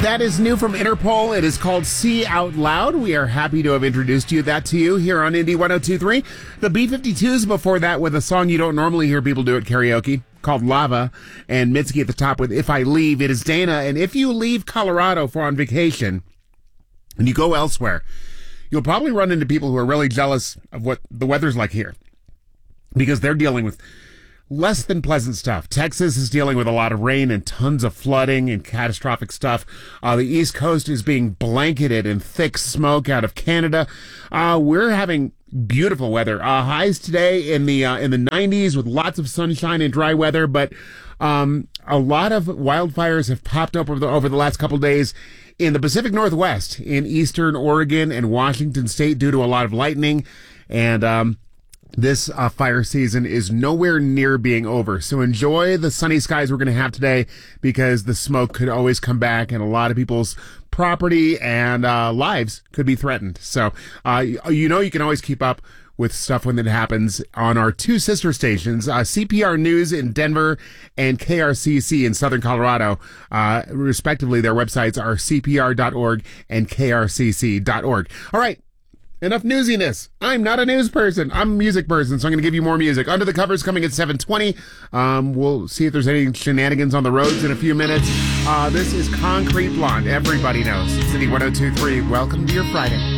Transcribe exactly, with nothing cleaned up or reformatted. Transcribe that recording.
That is new from Interpol. It is called See Out Loud. We are happy to have introduced you that to you here on Indie one oh two point three. The B fifty-twos before that with a song you don't normally hear people do at karaoke called Lava, and Mitski at the top with If I Leave. It is Dana, and if you leave Colorado for on vacation and you go elsewhere, you'll probably run into people who are really jealous of what the weather's like here because they're dealing with less than pleasant stuff. Texas is dealing with a lot of rain and tons of flooding and catastrophic stuff. Uh, the East Coast is being blanketed in thick smoke out of Canada. Uh, we're having beautiful weather. Uh, highs today in the uh, in the nineties with lots of sunshine and dry weather, but um, a lot of wildfires have popped up over the, over the last couple of days in the Pacific Northwest, in eastern Oregon and Washington State due to a lot of lightning. And um, This uh, fire season is nowhere near being over. So enjoy the sunny skies we're going to have today because the smoke could always come back and a lot of people's property and uh, lives could be threatened. So uh, you know you can always keep up with stuff when it happens on our two sister stations, uh, C P R News in Denver and K R C C in Southern Colorado. Uh, respectively, their websites are C P R dot org and K R C C dot org. All right. Enough newsiness. I'm not a news person. I'm a music person, so I'm going to give you more music. Under the Covers coming at seven twenty. Um, we'll see if there's any shenanigans on the roads in a few minutes. Uh, this is Concrete Blonde. Everybody knows. City one oh two point three. Welcome to your Friday.